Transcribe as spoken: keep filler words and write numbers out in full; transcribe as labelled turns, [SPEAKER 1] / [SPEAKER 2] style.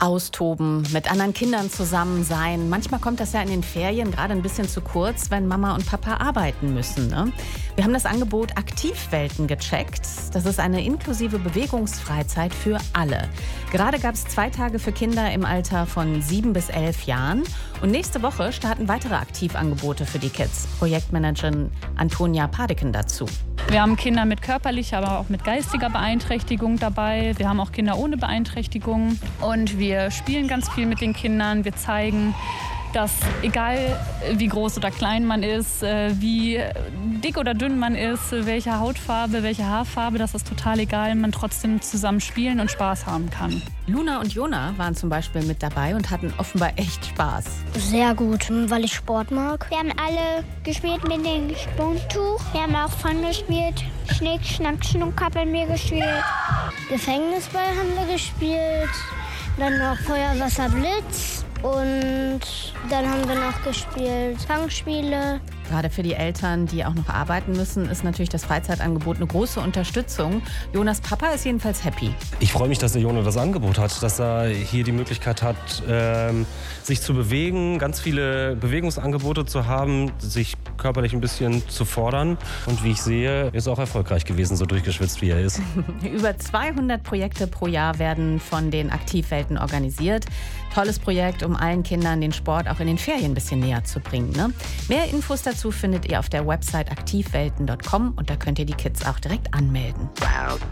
[SPEAKER 1] Austoben, mit anderen Kindern zusammen sein. Manchmal kommt das ja in den Ferien gerade ein bisschen zu kurz, wenn Mama und Papa arbeiten müssen. Ne? Wir haben das Angebot Aktivwelten gecheckt. Das ist eine inklusive Bewegungsfreizeit für alle. Gerade gab es zwei Tage für Kinder im Alter von sieben bis elf Jahren. Und nächste Woche starten weitere Aktivangebote für die Kids. Projektmanagerin Antonia Padeken dazu.
[SPEAKER 2] Wir haben Kinder mit körperlicher, aber auch mit geistiger Beeinträchtigung dabei. Wir haben auch Kinder ohne Beeinträchtigung. Und wir spielen ganz viel mit den Kindern. Wir zeigen, dass egal wie groß oder klein man ist, wie dick oder dünn man ist, welche Hautfarbe, welche Haarfarbe, das ist total egal, man trotzdem zusammen spielen und Spaß haben kann.
[SPEAKER 1] Luna und Jona waren zum Beispiel mit dabei und hatten offenbar echt Spaß.
[SPEAKER 3] Sehr gut, weil ich Sport mag. Wir haben alle gespielt mit dem Sprungtuch. Wir haben auch Fun gespielt. Schnick, Schnack, Schnuck haben wir gespielt. Gefängnisball haben wir gespielt. Dann noch Feuer, Wasser, Blitz. Und dann haben wir noch gespielt Fangspiele.
[SPEAKER 1] Gerade für die Eltern, die auch noch arbeiten müssen, ist natürlich das Freizeitangebot eine große Unterstützung. Jonas Papa ist jedenfalls happy.
[SPEAKER 4] Ich freue mich, dass der Jona das Angebot hat, dass er hier die Möglichkeit hat, ähm, sich zu bewegen, ganz viele Bewegungsangebote zu haben, sich körperlich ein bisschen zu fordern. Und wie ich sehe, ist auch erfolgreich gewesen, so durchgeschwitzt wie er ist.
[SPEAKER 1] Über zweihundert Projekte pro Jahr werden von den Aktivwelten organisiert. Tolles Projekt, um allen Kindern den Sport auch in den Ferien ein bisschen näher zu bringen. Ne? Mehr Infos dazu findet ihr auf der Website aktivwelten punkt com und da könnt ihr die Kids auch direkt anmelden.